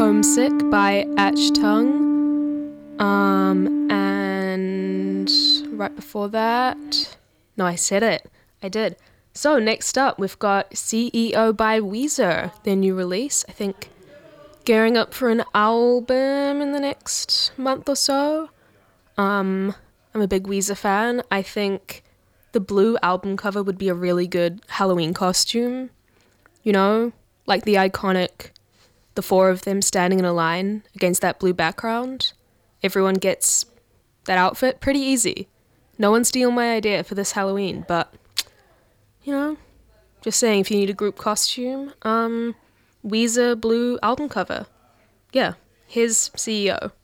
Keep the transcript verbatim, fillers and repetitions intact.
Homesick by Achtung. Um, and right before that, no, I said it. I did. So next up, we've got C E O by Weezer, their new release. I think gearing up for an album in the next month or so. Um, I'm a big Weezer fan. I think the blue album cover would be a really good Halloween costume. You know, like the iconic, the four of them standing in a line against that blue background. Everyone gets that outfit pretty easy. No one steal my idea for this Halloween, but, you know, just saying, if you need a group costume, um, Weezer blue album cover. Yeah, here's C E O.